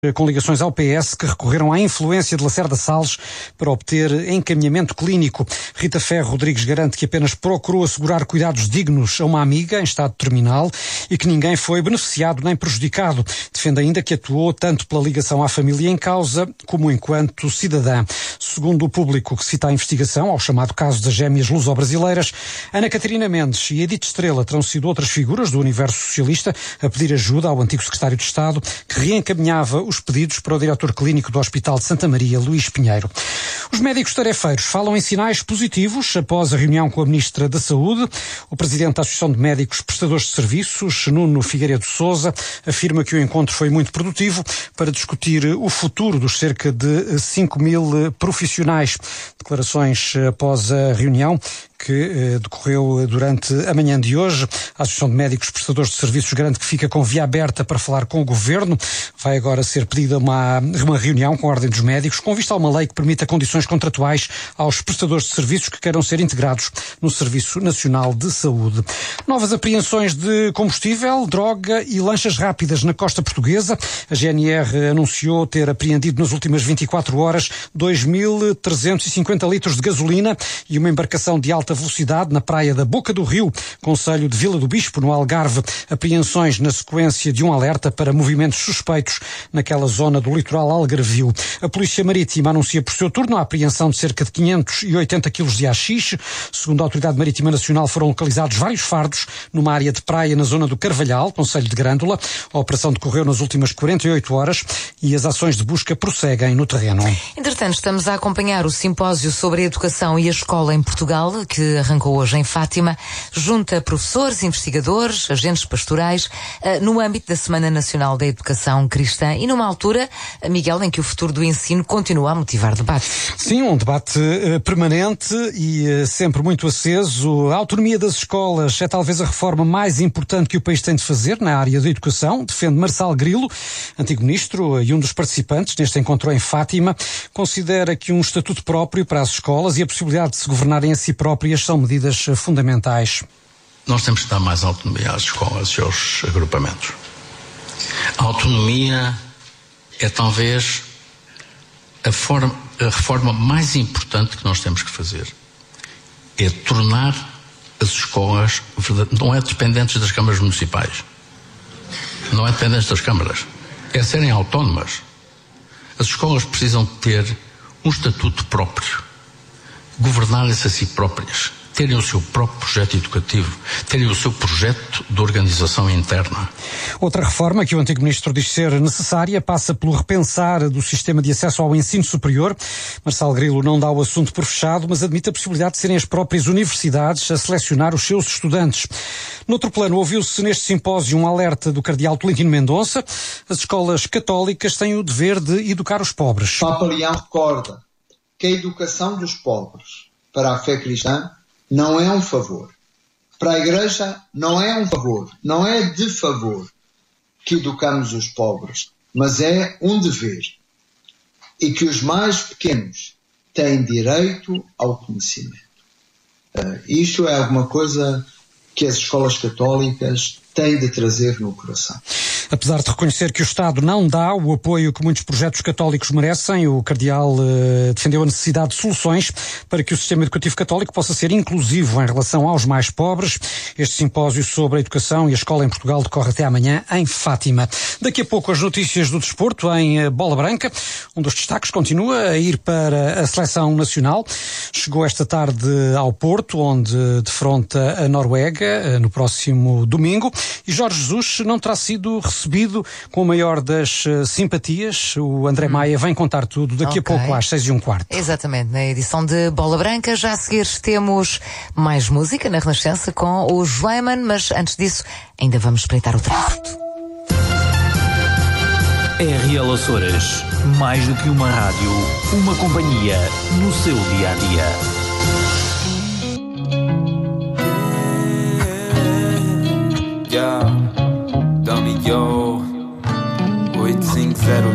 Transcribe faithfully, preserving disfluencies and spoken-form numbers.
com ligações ao P S que recorreram à influência de Lacerda Salles para obter encaminhamento clínico. Rita Ferro Rodrigues garante que apenas procurou assegurar cuidados dignos a uma amiga em estado terminal e que ninguém foi beneficiado nem prejudicado. Defende ainda que atuou tanto pela ligação à família em causa como enquanto cidadã. Segundo o Público, que cita a investigação ao chamado caso das gêmeas luso-brasileiras, Ana Catarina Mendes e Edith Estrela terão sido outras figuras do universo socialista a pedir ajuda ao antigo secretário de Estado, que reencaminhava os pedidos para o diretor clínico do Hospital de Santa Maria, Luís Pinheiro. Os médicos tarefeiros falam em sinais positivos após a reunião com a Ministra da Saúde. O Presidente da Associação de Médicos Prestadores de Serviços, Nuno Figueiredo Sousa, afirma que o encontro foi muito produtivo para discutir o futuro dos cerca de cinco mil profissionais. Declarações após a reunião que eh, decorreu durante a manhã de hoje. A Associação de Médicos Prestadores de Serviços garante que fica com via aberta para falar com o Governo. Vai agora ser pedida uma, uma reunião com a Ordem dos Médicos, com vista a uma lei que permita condições contratuais aos prestadores de serviços que queiram ser integrados no Serviço Nacional de Saúde. Novas apreensões de combustível, droga e lanchas rápidas na costa portuguesa. A G N R anunciou ter apreendido nas últimas vinte e quatro horas dois mil trezentos e cinquenta litros de gasolina e uma embarcação de alta velocidade na praia da Boca do Rio, concelho de Vila do Bispo, no Algarve. Apreensões na sequência de um alerta para movimentos suspeitos naquela zona do litoral algarvio. A Polícia Marítima anuncia por seu turno a apreensão de cerca de quinhentos e oitenta quilos de haxixe. Segundo a Autoridade Marítima Nacional, foram localizados vários fardos numa área de praia na zona do Carvalhal, concelho de Grândola. A operação decorreu nas últimas quarenta e oito horas e as ações de busca prosseguem no terreno. Entretanto, estamos a acompanhar o simpósio sobre a educação e a escola em Portugal, que arrancou hoje em Fátima, junta professores, investigadores, agentes pastorais, no âmbito da Semana Nacional da Educação Cristã e numa altura, Miguel, em que o futuro do ensino continua a motivar debate. Sim, um debate uh, permanente e uh, sempre muito aceso. A autonomia das escolas é talvez a reforma mais importante que o país tem de fazer na área da educação, defende Marçal Grilo, antigo ministro uh, e um dos participantes neste encontro em Fátima. Considera que um estatuto próprio para as escolas e a possibilidade de se governarem a si próprias são medidas fundamentais. Nós temos que dar mais autonomia às escolas e aos agrupamentos. A autonomia é talvez a, forma, a reforma mais importante que nós temos que fazer. É tornar as escolas, não é dependentes das câmaras municipais, não é dependentes das câmaras, é serem autónomas. As escolas precisam ter um estatuto próprio, governarem-se a si próprias, terem o seu próprio projeto educativo, terem o seu projeto de organização interna. Outra reforma que o antigo ministro diz ser necessária passa pelo repensar do sistema de acesso ao ensino superior. Marçal Grilo não dá o assunto por fechado, mas admite a possibilidade de serem as próprias universidades a selecionar os seus estudantes. Noutro plano, ouviu-se neste simpósio um alerta do cardeal Tolentino Mendonça. As escolas católicas têm o dever de educar os pobres. Papa Leão recorda que a educação dos pobres para a fé cristã não é um favor. Para a Igreja não é um favor, não é de favor que educamos os pobres, mas é um dever. E que os mais pequenos têm direito ao conhecimento. Uh, isto é alguma coisa que as escolas católicas têm de trazer no coração. Apesar de reconhecer que o Estado não dá o apoio que muitos projetos católicos merecem, o cardeal eh, defendeu a necessidade de soluções para que o sistema educativo católico possa ser inclusivo em relação aos mais pobres. Este simpósio sobre a educação e a escola em Portugal decorre até amanhã em Fátima. Daqui a pouco as notícias do desporto em Bola Branca. Um dos destaques continua a ir para a seleção nacional. Chegou esta tarde ao Porto, onde defronta a Noruega no próximo domingo. E Jorge Jesus não terá sido recebido com a maior das uh, simpatias. O André hum. Maia vem contar tudo daqui okay. a pouco às seis e um quarto. Exatamente, na edição de Bola Branca. Já a seguir temos mais música na Renascença com o Joaiman, mas antes disso ainda vamos espreitar o trânsito. R L Açores, mais do que uma rádio, uma companhia no seu dia-a-dia. Yeah, dummy yo, oito cinco zero